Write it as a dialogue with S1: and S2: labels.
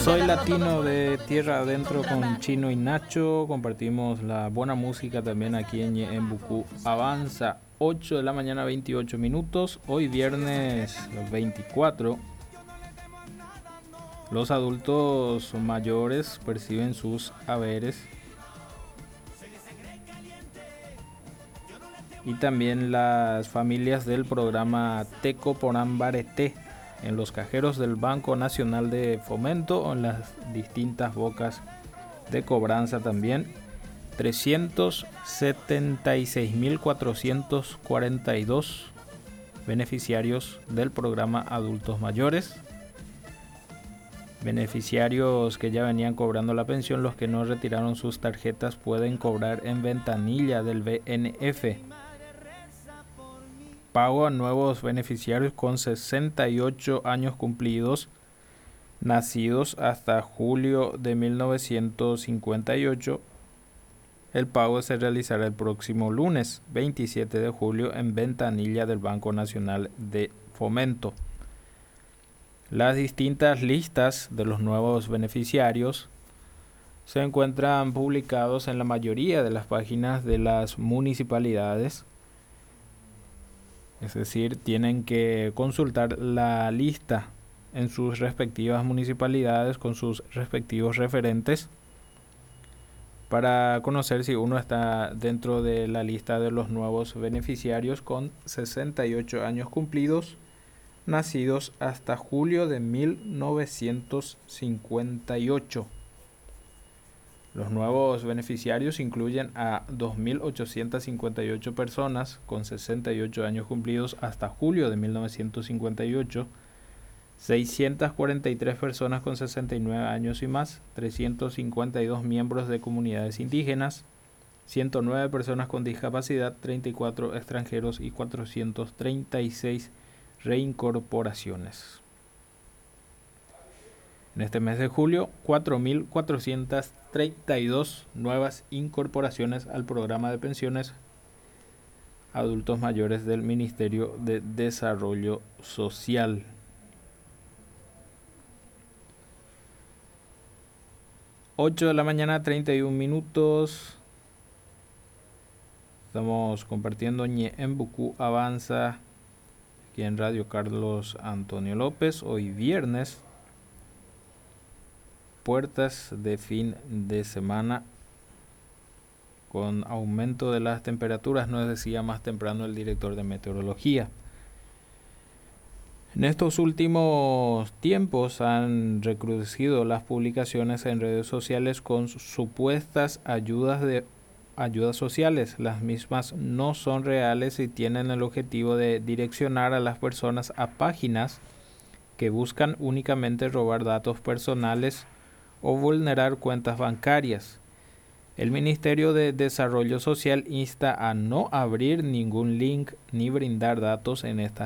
S1: Soy latino de tierra adentro con Chino y Nacho. Compartimos la buena música también aquí en Bucú Avanza. 8 de la mañana, 28 minutos. Hoy viernes 24. Los adultos mayores perciben sus haberes. Y también las familias del programa Teco Porán Bareté en los cajeros del Banco Nacional de Fomento o en las distintas bocas de cobranza también. 376.442 beneficiarios del programa Adultos Mayores. Beneficiarios que ya venían cobrando la pensión, los que no retiraron sus tarjetas pueden cobrar en ventanilla del BNF. Pago a nuevos beneficiarios con 68 años cumplidos, nacidos hasta julio de 1958. El pago se realizará el próximo lunes 27 de julio en ventanilla del Banco Nacional de Fomento. Las distintas listas de los nuevos beneficiarios se encuentran publicados en la mayoría de las páginas de las municipalidades. Es decir, tienen que consultar la lista en sus respectivas municipalidades con sus respectivos referentes para conocer si uno está dentro de la lista de los nuevos beneficiarios con 68 años cumplidos, nacidos hasta julio de 1958. Los nuevos beneficiarios incluyen a 2.858 personas con 68 años cumplidos hasta julio de 1958, 643 personas con 69 años y más, 352 miembros de comunidades indígenas, 109 personas con discapacidad, 34 extranjeros y 436 reincorporaciones. En este mes de julio, 4.432 nuevas incorporaciones al programa de pensiones adultos mayores del Ministerio de Desarrollo Social. Ocho de la mañana, 31 minutos. Estamos compartiendo en Bucú Avanza, aquí en Radio Carlos Antonio López, hoy viernes. Puertas de fin de semana con aumento de las temperaturas, nos decía más temprano el director de meteorología. En estos últimos tiempos han recrudecido las publicaciones en redes sociales con supuestas ayudas sociales. Las mismas no son reales y tienen el objetivo de direccionar a las personas a páginas que buscan únicamente robar datos personales o vulnerar cuentas bancarias. El Ministerio de Desarrollo Social insta a no abrir ningún link ni brindar datos en estas